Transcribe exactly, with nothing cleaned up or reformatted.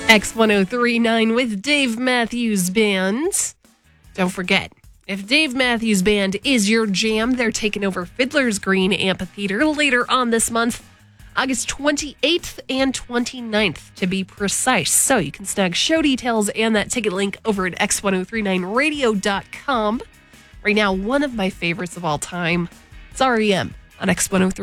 X ten thirty-nine with Dave Matthews Band. Don't forget, if Dave Matthews Band is your jam, they're taking over Fiddler's Green Amphitheater later on this month, August twenty-eighth and twenty-ninth to be precise. So you can snag show details and that ticket link over at x ten thirty-nine radio dot com. Right now, one of my favorites of all time, it's R E M on X ten thirty-nine.